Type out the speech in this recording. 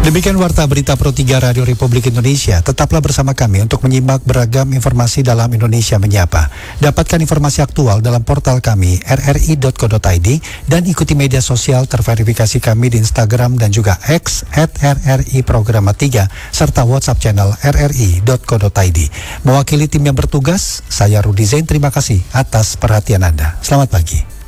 Demikian Warta Berita Pro 3 Radio Republik Indonesia. Tetaplah bersama kami untuk menyimak beragam informasi dalam Indonesia Menyapa. Dapatkan informasi aktual dalam portal kami rri.co.id dan ikuti media sosial terverifikasi kami di Instagram dan juga X @RRI Programa 3 serta WhatsApp channel rri.co.id. Mewakili tim yang bertugas, saya Rudi Zain, terima kasih atas perhatian Anda. Selamat pagi.